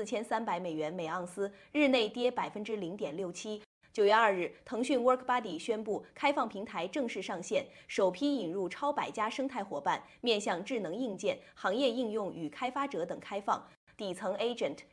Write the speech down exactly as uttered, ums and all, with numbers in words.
四千三百美元每盎司，日内跌百分之零点六七。九月二日，腾讯 WorkBuddy 宣布开放平台正式上线，首批引入超百家生态伙伴，面向智能硬件、行业应用与开发者等开放。底层 Agent